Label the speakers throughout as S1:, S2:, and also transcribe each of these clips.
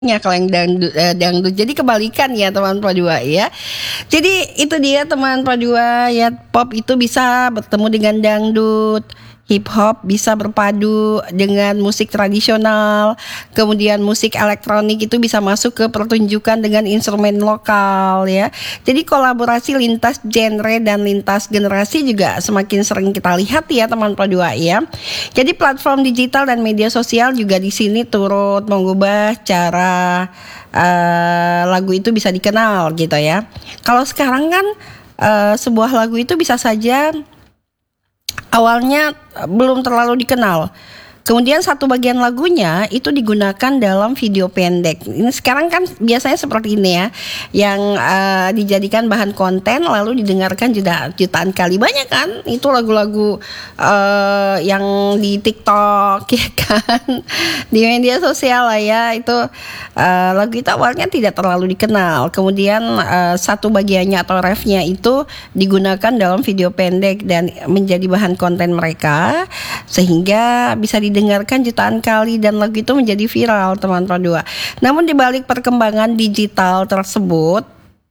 S1: kalau yang dangdut. Jadi kebalikan ya teman Dua ya. Jadi itu dia teman Dua ya, pop itu bisa bertemu dengan dangdut. Hip hop bisa berpadu dengan musik tradisional, kemudian musik elektronik itu bisa masuk ke pertunjukan dengan instrumen lokal ya. Jadi kolaborasi lintas genre dan lintas generasi juga semakin sering kita lihat ya teman Dua ya. Jadi platform digital dan media sosial juga di sini turut mengubah cara lagu itu bisa dikenal gitu ya. Kalau sekarang kan sebuah lagu itu bisa saja awalnya belum terlalu dikenal. Kemudian satu bagian lagunya itu digunakan dalam video pendek. Ini sekarang kan biasanya seperti ini ya, yang dijadikan bahan konten lalu didengarkan jutaan kali. Banyak kan itu lagu-lagu yang di TikTok ya kan, di media sosial lah ya. Itu lagu itu awalnya tidak terlalu dikenal. Kemudian satu bagiannya atau refnya itu digunakan dalam video pendek dan menjadi bahan konten mereka, sehingga bisa didengarkan jutaan kali dan lagu itu menjadi viral teman Dua. Namun di balik perkembangan digital tersebut,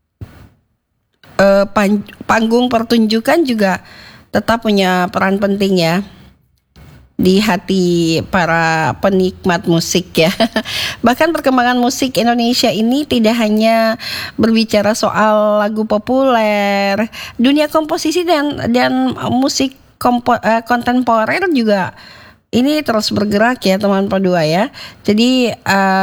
S1: panggung pertunjukan juga tetap punya peran penting ya di hati para penikmat musik ya. Bahkan perkembangan musik Indonesia ini tidak hanya berbicara soal lagu populer, dunia komposisi dan musik kontemporer juga ini terus bergerak ya teman Dua ya. Jadi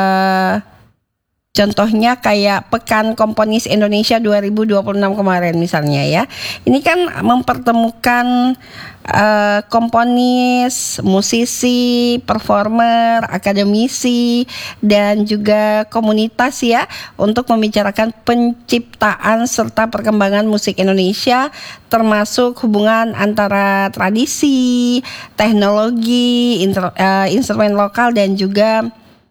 S1: contohnya kayak Pekan Komponis Indonesia 2026 kemarin misalnya ya. Ini kan mempertemukan komponis, musisi, performer, akademisi, dan juga komunitas ya, untuk membicarakan penciptaan serta perkembangan musik Indonesia, termasuk hubungan antara tradisi, teknologi, instrumen lokal dan juga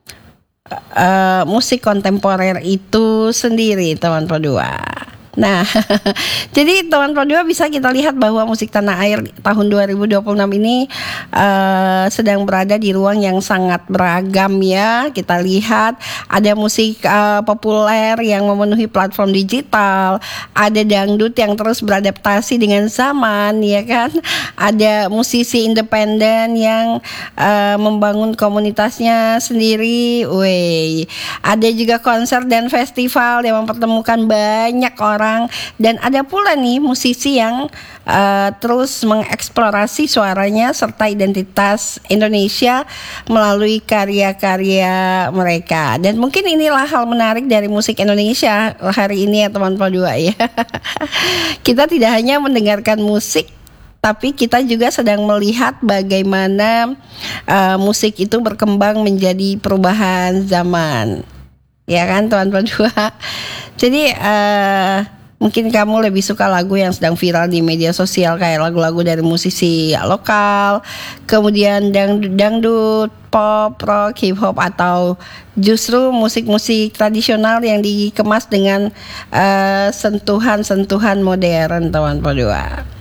S1: musik kontemporer itu sendiri teman Dua. Nah, jadi teman Dua bisa kita lihat bahwa musik tanah air tahun 2026 ini sedang berada di ruang yang sangat beragam ya. Kita lihat ada musik populer yang memenuhi platform digital, ada dangdut yang terus beradaptasi dengan zaman ya kan, ada musisi independen yang membangun komunitasnya sendiri, ada juga konser dan festival yang mempertemukan banyak orang. Dan ada pula nih musisi yang terus mengeksplorasi suaranya serta identitas Indonesia melalui karya-karya mereka. Dan mungkin inilah hal menarik dari musik Indonesia hari ini ya teman Dua ya. Kita tidak hanya mendengarkan musik, tapi kita juga sedang melihat bagaimana musik itu berkembang menjadi perubahan zaman. Ya kan teman Dua. Jadi mungkin kamu lebih suka lagu yang sedang viral di media sosial kayak lagu-lagu dari musisi lokal, kemudian dangdut, pop, rock, hip hop, atau justru musik-musik tradisional yang dikemas dengan sentuhan-sentuhan modern teman Dua.